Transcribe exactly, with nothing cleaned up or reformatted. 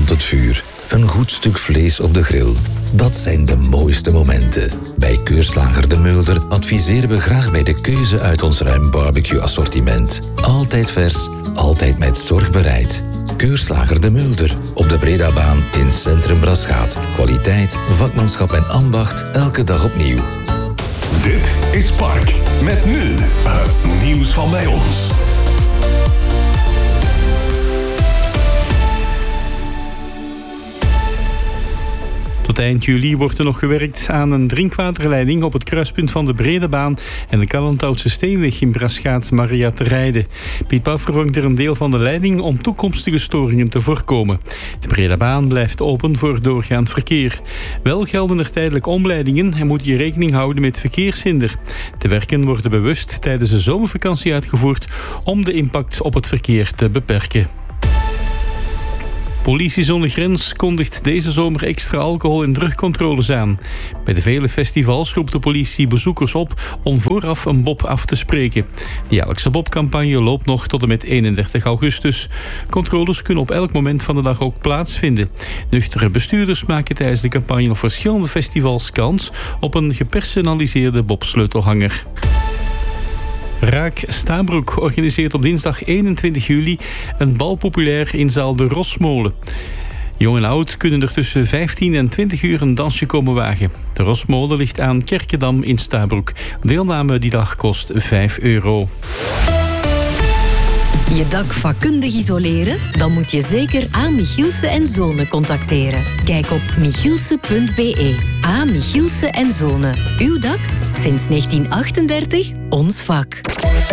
rond het vuur. Een goed stuk vlees op de grill. Dat zijn de mooiste momenten. Bij Keurslager De Mulder adviseren we graag bij de keuze uit ons ruim barbecue-assortiment. Altijd vers, altijd met zorg bereid. Keurslager De Mulder op de Bredabaan in Centrum Braschaat. Kwaliteit, vakmanschap en ambacht elke dag opnieuw. Dit is Spark. Met nu het nieuws van bij ons. Tot eind juli wordt er nog gewerkt aan een drinkwaterleiding op het kruispunt van de Bredabaan en de Kallentoutse Steenweg in Braschaat-Maria te rijden. Piet Pauw vervangt er een deel van de leiding om toekomstige storingen te voorkomen. De Bredabaan blijft open voor doorgaand verkeer. Wel gelden er tijdelijk omleidingen en moet je rekening houden met verkeershinder. De werken worden bewust tijdens de zomervakantie uitgevoerd om de impact op het verkeer te beperken. Politie Zonder Grens kondigt deze zomer extra alcohol- en drugcontroles aan. Bij de vele festivals roept de politie bezoekers op om vooraf een bob af te spreken. De jaarlijkse bobcampagne loopt nog tot en met eenendertig augustus. Controles kunnen op elk moment van de dag ook plaatsvinden. Nuchtere bestuurders maken tijdens de campagne op verschillende festivals kans op een gepersonaliseerde bobsleutelhanger. Raak Stabroek organiseert op dinsdag eenentwintig juli een bal populair in zaal De Rosmolen. Jong en oud kunnen er tussen vijftien en twintig uur een dansje komen wagen. De Rosmolen ligt aan Kerkendam in Stabroek. Deelname die dag kost vijf euro. Je dak vakkundig isoleren? Dan moet je zeker A. Michielse en Zonen contacteren. Kijk op michielse punt be. A. Michielse en Zonen. Uw dak? Sinds negentien achtendertig ons vak.